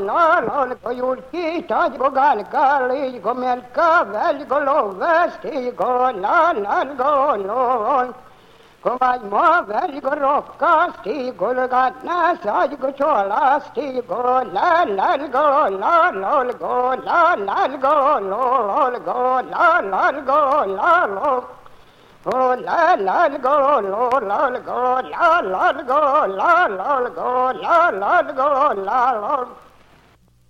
la la go yurki ta go gal gali go melka vel go lo vesti go la go lo go vai mo vel go rocka sti go gat na sa go chola sti go la go la go la go lo go la go la oh la go lo la go la go la go la go la go la